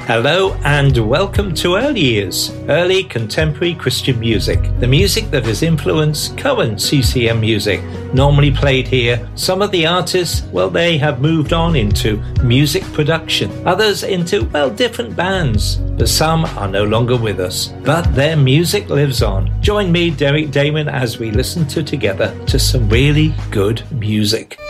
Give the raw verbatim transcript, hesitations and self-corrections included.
Hello and welcome to Early Years, early contemporary Christian music. The music that has influenced current C C M music, normally played here. Some of the artists, well, they have moved on into music production. Others into, well, different bands. But some are no longer with us. But their music lives on. Join me, Derek Damon, as we listen to together to some really good music.